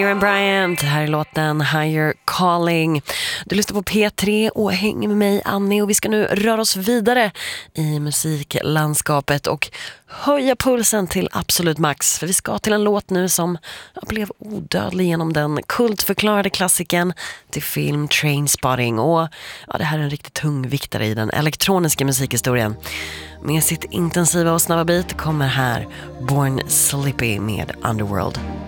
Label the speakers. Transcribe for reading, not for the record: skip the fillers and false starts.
Speaker 1: Miriam Bryant, här är låten Higher Calling. Du lyssnar på P3 och hänger med mig, Annie, och vi ska nu röra oss vidare i musiklandskapet och höja pulsen till absolut max. För vi ska till en låt nu som blev odödlig genom den kultförklarade klassiken till film Trainspotting. Och det här är en riktigt tung viktare i den elektroniska musikhistorien. Med sitt intensiva och snabba beat kommer här Born Slippy med Underworld.